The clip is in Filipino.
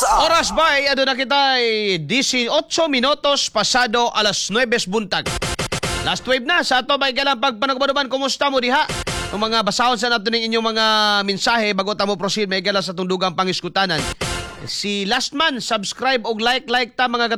Oras ba ay na kita ay 18 minutos pasado alas 9 buntag. Last wave na sa ato may galang pagpanagbaduban. Kumusta mo diha? Ang mga basahon sa nato ning inyong mga mensahe bago ta mo proceed may galang sa tundugang pangiskutanan. Si Last Man, subscribe og like ta mga